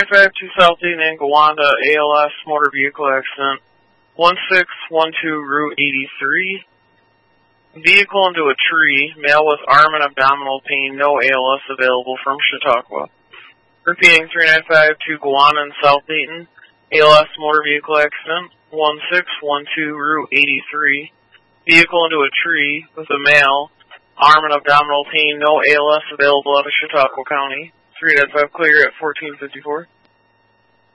395 to South Dayton and Gowanda, ALS motor vehicle accident, 1612 Route 83. Vehicle into a tree, male with arm and abdominal pain, no ALS available from Chautauqua. Repeating 395 to Gowanda and South Dayton, ALS motor vehicle accident, 1612 Route 83. Vehicle into a tree with a male, arm and abdominal pain, no ALS available out of Chautauqua County. 395 clear at 1454.